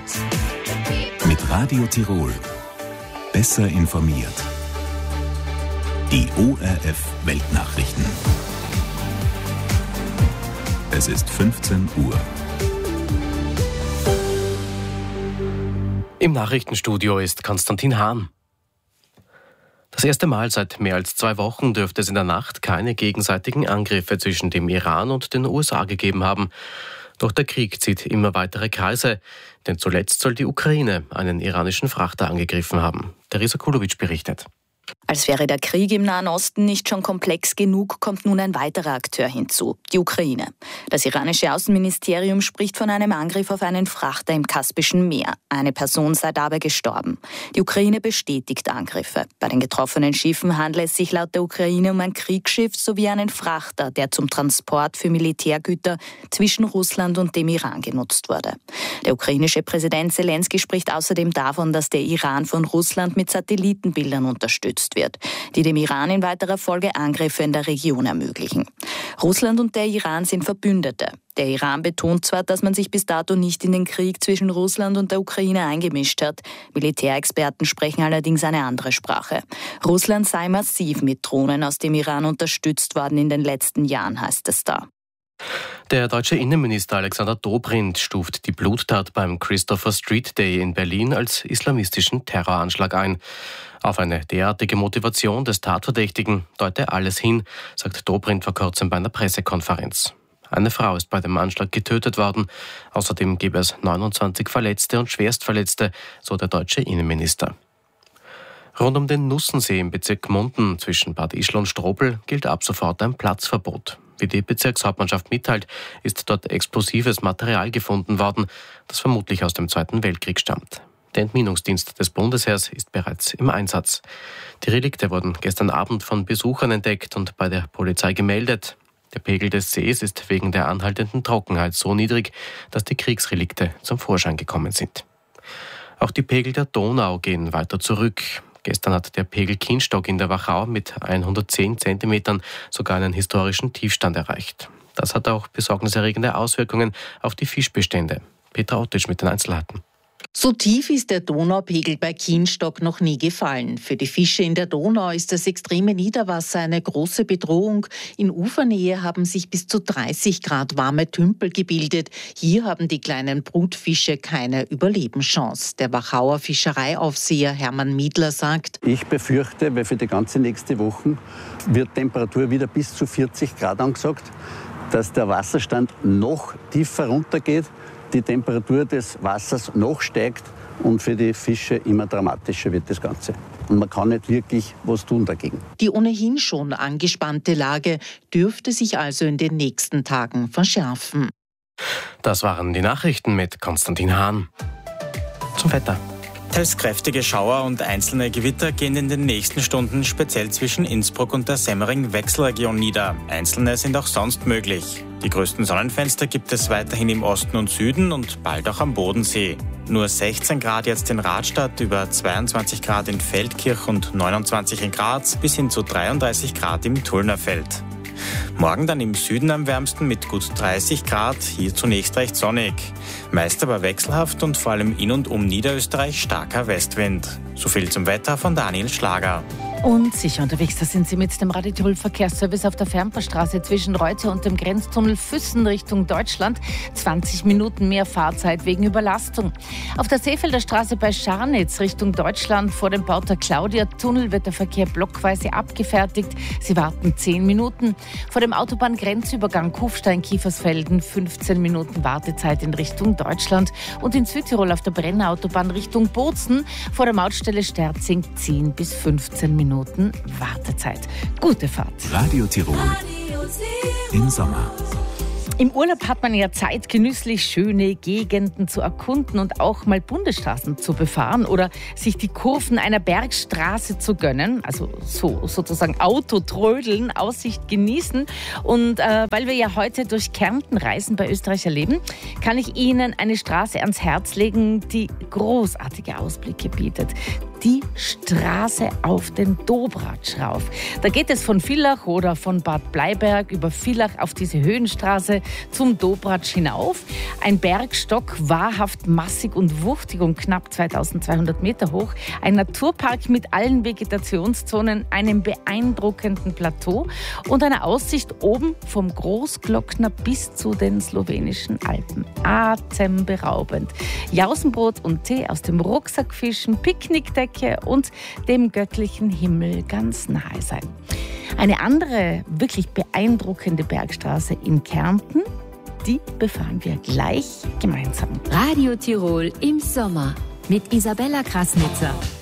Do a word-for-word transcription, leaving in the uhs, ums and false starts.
Mit Radio Tirol. Besser informiert. Die O R F Weltnachrichten. Es ist fünfzehn Uhr. Im Nachrichtenstudio ist Konstantin Hahn. Das erste Mal seit mehr als zwei Wochen dürfte es in der Nacht keine gegenseitigen Angriffe zwischen dem Iran und den U S A gegeben haben. Doch der Krieg zieht immer weitere Kreise, denn zuletzt soll die Ukraine einen iranischen Frachter angegriffen haben. Teresa Kulovic berichtet. Als wäre der Krieg im Nahen Osten nicht schon komplex genug, kommt nun ein weiterer Akteur hinzu, die Ukraine. Das iranische Außenministerium spricht von einem Angriff auf einen Frachter im Kaspischen Meer. Eine Person sei dabei gestorben. Die Ukraine bestätigt Angriffe. Bei den getroffenen Schiffen handelt es sich laut der Ukraine um ein Kriegsschiff sowie einen Frachter, der zum Transport für Militärgüter zwischen Russland und dem Iran genutzt wurde. Der ukrainische Präsident Zelensky spricht außerdem davon, dass der Iran von Russland mit Satellitenbildern unterstützt wird, die dem Iran in weiterer Folge Angriffe in der Region ermöglichen. Russland und der Iran sind Verbündete. Der Iran betont zwar, dass man sich bis dato nicht in den Krieg zwischen Russland und der Ukraine eingemischt hat. Militärexperten sprechen allerdings eine andere Sprache. Russland sei massiv mit Drohnen aus dem Iran unterstützt worden in den letzten Jahren, heißt es da. Der deutsche Innenminister Alexander Dobrindt stuft die Bluttat beim Christopher Street Day in Berlin als islamistischen Terroranschlag ein. Auf eine derartige Motivation des Tatverdächtigen deute alles hin, sagt Dobrindt vor kurzem bei einer Pressekonferenz. Eine Frau ist bei dem Anschlag getötet worden. Außerdem gebe es neunundzwanzig Verletzte und Schwerstverletzte, so der deutsche Innenminister. Rund um den Nussensee im Bezirk Munden zwischen Bad Ischl und Strobl gilt ab sofort ein Platzverbot. Wie die Bezirkshauptmannschaft mitteilt, ist dort explosives Material gefunden worden, das vermutlich aus dem Zweiten Weltkrieg stammt. Der Entminungsdienst des Bundesheers ist bereits im Einsatz. Die Relikte wurden gestern Abend von Besuchern entdeckt und bei der Polizei gemeldet. Der Pegel des Sees ist wegen der anhaltenden Trockenheit so niedrig, dass die Kriegsrelikte zum Vorschein gekommen sind. Auch die Pegel der Donau gehen weiter zurück. Gestern hat der Pegel Kienstock in der Wachau mit hundertzehn Zentimetern sogar einen historischen Tiefstand erreicht. Das hat auch besorgniserregende Auswirkungen auf die Fischbestände. Petra Ottisch mit den Einzelheiten. So tief ist der Donaupegel bei Kienstock noch nie gefallen. Für die Fische in der Donau ist das extreme Niederwasser eine große Bedrohung. In Ufernähe haben sich bis zu dreißig Grad warme Tümpel gebildet. Hier haben die kleinen Brutfische keine Überlebenschance. Der Wachauer Fischereiaufseher Hermann Miedler sagt: Ich befürchte, weil für die ganze nächste Woche wird Temperatur wieder bis zu vierzig Grad angesagt, dass der Wasserstand noch tiefer runtergeht, die Temperatur des Wassers noch steigt und für die Fische immer dramatischer wird das Ganze. Und man kann nicht wirklich was tun dagegen. Die ohnehin schon angespannte Lage dürfte sich also in den nächsten Tagen verschärfen. Das waren die Nachrichten mit Konstantin Hahn. Zum Wetter. Teils kräftige Schauer und einzelne Gewitter gehen in den nächsten Stunden speziell zwischen Innsbruck und der Semmering-Wechselregion nieder. Einzelne sind auch sonst möglich. Die größten Sonnenfenster gibt es weiterhin im Osten und Süden und bald auch am Bodensee. Nur sechzehn Grad jetzt in Radstadt, über zweiundzwanzig Grad in Feldkirch und neunundzwanzig in Graz bis hin zu dreiunddreißig Grad im Tullnerfeld. Morgen dann im Süden am wärmsten mit gut dreißig Grad, hier zunächst recht sonnig. Meist aber wechselhaft und vor allem in und um Niederösterreich starker Westwind. So viel zum Wetter von Daniel Schlager. Und sicher unterwegs, da sind Sie mit dem Radio Tirol Verkehrsservice auf der Fernpassstraße zwischen Reutzer und dem Grenztunnel Füssen Richtung Deutschland. zwanzig Minuten mehr Fahrzeit wegen Überlastung. Auf der Seefelder Straße bei Scharnitz Richtung Deutschland vor dem Bauter Claudia-Tunnel wird der Verkehr blockweise abgefertigt. Sie warten zehn Minuten. Vor dem Autobahngrenzübergang Kufstein-Kiefersfelden fünfzehn Minuten Wartezeit in Richtung Deutschland. Und in Südtirol auf der Brennerautobahn Richtung Bozen vor der Mautstelle Sterzing zehn bis fünfzehn Minuten Wartezeit. Gute Fahrt. Radio Tirol im Sommer. Im Urlaub hat man ja Zeit, genüsslich schöne Gegenden zu erkunden und auch mal Bundesstraßen zu befahren oder sich die Kurven einer Bergstraße zu gönnen, also so sozusagen Autotrödeln, Aussicht genießen. Und äh, weil wir ja heute durch Kärnten reisen bei Österreicher Leben, kann ich Ihnen eine Straße ans Herz legen, die großartige Ausblicke bietet. Die Straße auf den Dobratsch rauf. Da geht es von Villach oder von Bad Bleiberg über Villach auf diese Höhenstraße. zum Dobratsch hinauf. Ein Bergstock, wahrhaft massig und wuchtig und knapp zweitausendzweihundert Meter hoch. Ein Naturpark mit allen Vegetationszonen, einem beeindruckenden Plateau und einer Aussicht oben vom Großglockner bis zu den slowenischen Alpen. Atemberaubend. Jausenbrot und Tee aus dem Rucksack fischen, Picknickdecke und dem göttlichen Himmel ganz nahe sein. Eine andere, wirklich beeindruckende Bergstraße in Kärnten, die befahren wir gleich gemeinsam. Radio Tirol im Sommer mit Isabella Krasnitzer.